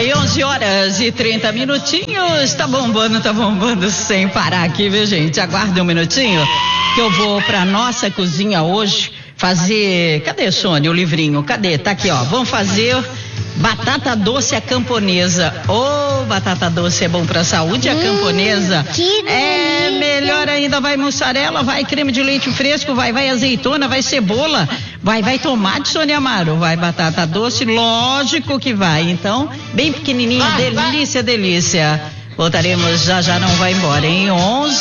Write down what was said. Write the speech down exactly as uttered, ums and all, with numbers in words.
aí, onze horas e trinta minutinhos. Tá bombando, tá bombando sem parar aqui, viu, gente? Aguarda um minutinho que eu vou pra nossa cozinha hoje fazer. Cadê, Sônia, o livrinho? Cadê? Tá aqui, ó. Vamos fazer batata doce à camponesa. Ô, oh, batata doce é bom pra saúde, a hum, camponesa é melhor ainda. Vai mussarela, vai creme de leite fresco, vai, vai azeitona, vai cebola, vai, vai tomate, Sônia Amaro, vai batata doce, lógico que vai. Então, bem pequenininho, vai, delícia, vai. delícia. Voltaremos já já, não vai embora, hein? onze